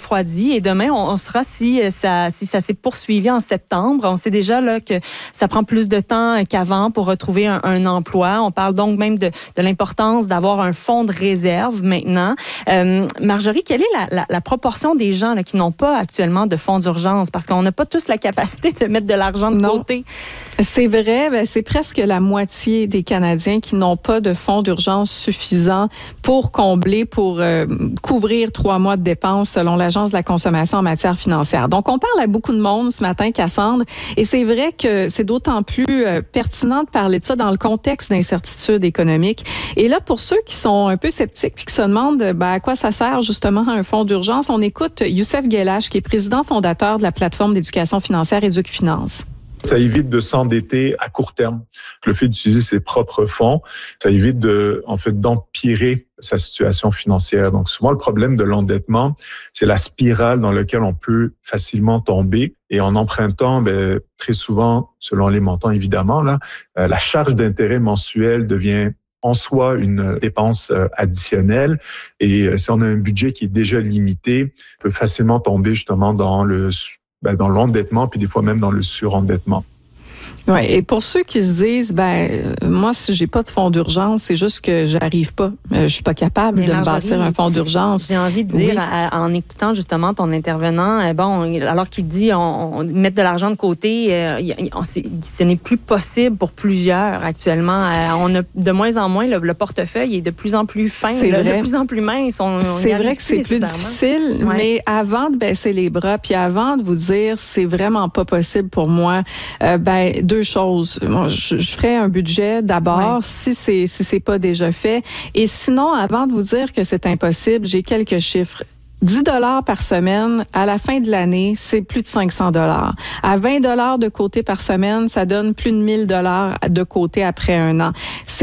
refroidi et demain, on saura si ça s'est poursuivi en septembre. On sait déjà là que ça prend plus de temps qu'avant pour retrouver un emploi. On parle donc même de l'importance d'avoir un fonds de réserve maintenant. Marjorie, quelle est la proportion des gens là, qui n'ont pas actuellement de fonds d'urgence? Parce qu'on n'a pas tous la capacité de mettre de l'argent de côté. C'est vrai, c'est presque la moitié des Canadiens qui n'ont pas de fonds d'urgence suffisants pour couvrir 3 mois de dépenses selon l'Agence de la consommation en matière financière. Donc, on parle à beaucoup de monde ce matin, Cassandre, et c'est vrai que c'est d'autant plus pertinent de parler de ça dans le contexte d'incertitude économique. Et là, pour ceux qui sont un peu sceptiques puis qui se demandent à quoi ça sert justement un fonds d'urgence, on écoute Youssef Guelache, qui est président fondateur de la plateforme d'éducation financière EducFinance. Ça évite de s'endetter à court terme. Le fait d'utiliser ses propres fonds, ça évite d'empirer sa situation financière. Donc souvent, le problème de l'endettement, c'est la spirale dans laquelle on peut facilement tomber. Et en empruntant, très souvent, selon les montants évidemment, la charge d'intérêt mensuelle devient en soi une dépense additionnelle. Et si on a un budget qui est déjà limité, on peut facilement tomber justement dans l'endettement, puis des fois même dans le surendettement. Oui, et pour ceux qui se disent, moi, si j'ai pas de fonds d'urgence, c'est juste que j'arrive pas. Je suis pas capable de me bâtir un fonds d'urgence. J'ai envie de dire, en écoutant justement ton intervenant, alors qu'il dit on met de l'argent de côté, ce n'est plus possible pour plusieurs actuellement. On a de moins en moins, le portefeuille est de plus en plus fin, de plus en plus mince. C'est vrai que c'est plus difficile, mais avant de baisser les bras, puis avant de vous dire c'est vraiment pas possible pour moi, deux choses. Moi, je ferai un budget d'abord si c'est pas déjà fait. Et sinon, avant de vous dire que c'est impossible, j'ai quelques chiffres. 10 $ par semaine, à la fin de l'année, c'est plus de 500 $. À 20 $ de côté par semaine, ça donne plus de 1000 $ de côté après un an.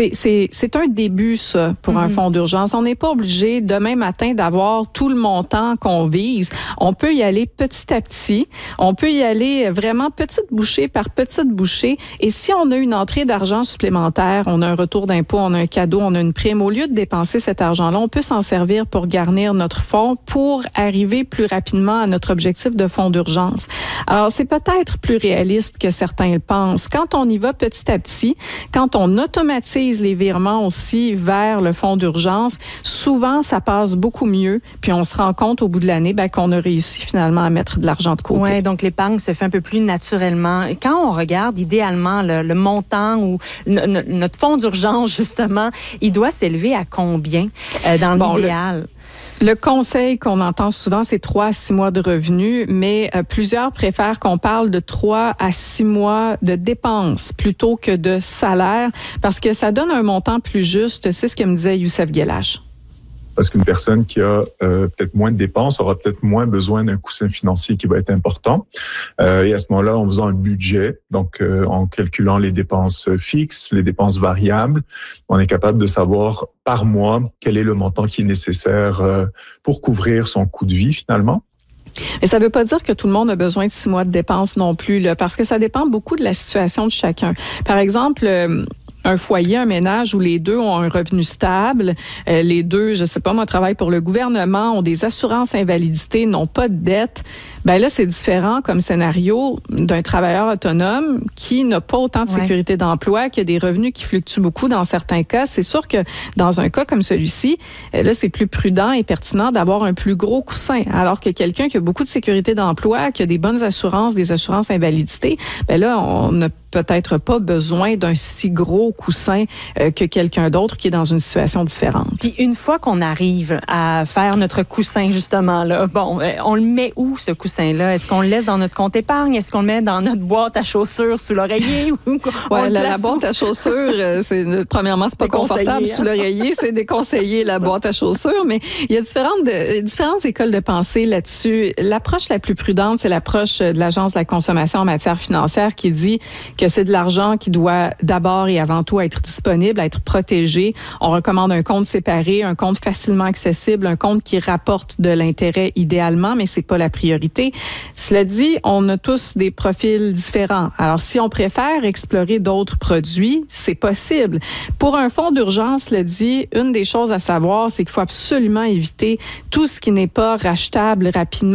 C'est un début, ça, pour un fonds d'urgence. On n'est pas obligé demain matin d'avoir tout le montant qu'on vise. On peut y aller petit à petit. On peut y aller vraiment petite bouchée par petite bouchée. Et si on a une entrée d'argent supplémentaire, on a un retour d'impôt, on a un cadeau, on a une prime, au lieu de dépenser cet argent-là, on peut s'en servir pour garnir notre fonds pour arriver plus rapidement à notre objectif de fonds d'urgence. Alors, c'est peut-être plus réaliste que certains le pensent. Quand on y va petit à petit, quand on automatise les virements aussi vers le fonds d'urgence, souvent, ça passe beaucoup mieux. Puis, on se rend compte au bout de l'année qu'on a réussi finalement à mettre de l'argent de côté. Oui, donc l'épargne se fait un peu plus naturellement. Quand on regarde idéalement le montant ou notre fonds d'urgence, justement, il doit s'élever à combien dans l'idéal? Le conseil qu'on entend souvent, c'est 3 à 6 mois de revenus, mais plusieurs préfèrent qu'on parle de 3 à 6 mois de dépenses plutôt que de salaire, parce que ça donne un montant plus juste. C'est ce que me disait Youssef Guelache. Parce qu'une personne qui a peut-être moins de dépenses aura peut-être moins besoin d'un coussin financier qui va être important. Et à ce moment-là, en faisant un budget, donc en calculant les dépenses fixes, les dépenses variables, on est capable de savoir par mois quel est le montant qui est nécessaire pour couvrir son coût de vie finalement. Mais ça ne veut pas dire que tout le monde a besoin de 6 mois de dépenses non plus, là, parce que ça dépend beaucoup de la situation de chacun. Par exemple, un foyer, un ménage où les deux ont un revenu stable, les deux, je sais pas moi, travaillent pour le gouvernement, ont des assurances invalidité, n'ont pas de dette, là, c'est différent comme scénario d'un travailleur autonome qui n'a pas autant de sécurité d'emploi, qui a des revenus qui fluctuent beaucoup dans certains cas. C'est sûr que dans un cas comme celui-ci, là, c'est plus prudent et pertinent d'avoir un plus gros coussin. Alors que quelqu'un qui a beaucoup de sécurité d'emploi, qui a des bonnes assurances, des assurances invalidité, là, on n'a peut-être pas besoin d'un si gros coussin que quelqu'un d'autre qui est dans une situation différente. Puis une fois qu'on arrive à faire notre coussin, justement, là, on le met où, ce coussin-là? Est-ce qu'on le laisse dans notre compte épargne? Est-ce qu'on le met dans notre boîte à chaussures sous l'oreiller? La boîte à chaussures, premièrement, c'est pas confortable sous l'oreiller, c'est déconseillé la boîte à chaussures, mais il y a différentes écoles de pensée là-dessus. L'approche la plus prudente, c'est l'approche de l'Agence de la consommation en matière financière qui dit que c'est de l'argent qui doit d'abord et avant tout être disponible, être protégé. On recommande un compte séparé, un compte facilement accessible, un compte qui rapporte de l'intérêt idéalement, mais c'est pas la priorité. Cela dit, on a tous des profils différents. Alors, si on préfère explorer d'autres produits, c'est possible. Pour un fonds d'urgence, cela dit, une des choses à savoir, c'est qu'il faut absolument éviter tout ce qui n'est pas rachetable rapidement.